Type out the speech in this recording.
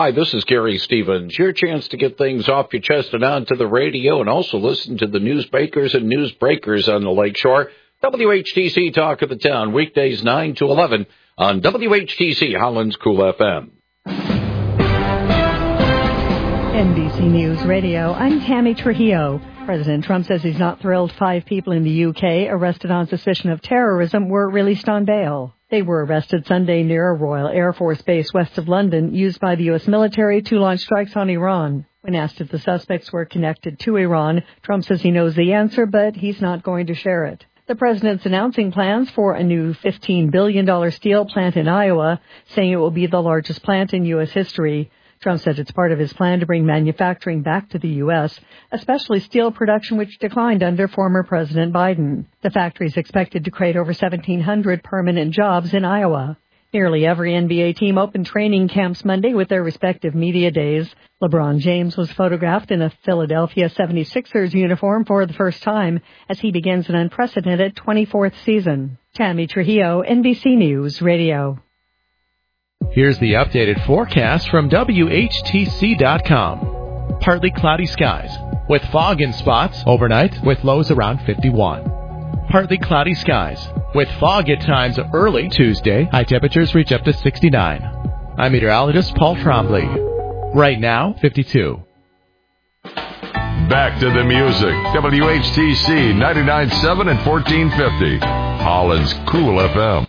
Hi, this is Gary Stevens. Your chance to get things off your chest and onto the radio and also listen to the newsmakers and newsbreakers on the Lakeshore. WHTC Talk of the Town, weekdays 9 to 11 on WHTC Holland's Cool FM. NBC News Radio, I'm Tammy Trujillo. President Trump says he's not thrilled 5 people in the UK arrested on suspicion of terrorism were released on bail. They were arrested Sunday near a Royal Air Force base west of London used by the U.S. military to launch strikes on Iran. When asked if the suspects were connected to Iran, Trump says he knows the answer, but he's not going to share it. The president's announcing plans for a new $15 billion steel plant in Iowa, saying it will be the largest plant in U.S. history. Trump said it's part of his plan to bring manufacturing back to the U.S., especially steel production, which declined under former President Biden. The factory is expected to create over 1,700 permanent jobs in Iowa. Nearly every NBA team opened training camps Monday with their respective media days. LeBron James was photographed in a Philadelphia 76ers uniform for the first time as he begins an unprecedented 24th season. Tammy Trujillo, NBC News Radio. Here's the updated forecast from WHTC.com. Partly cloudy skies with fog in spots overnight with lows around 51. Partly cloudy skies with fog at times early Tuesday. High temperatures reach up to 69. I'm meteorologist Paul Trombley. Right now, 52. Back to the music. WHTC 99.7 and 1450. Holland's Cool FM.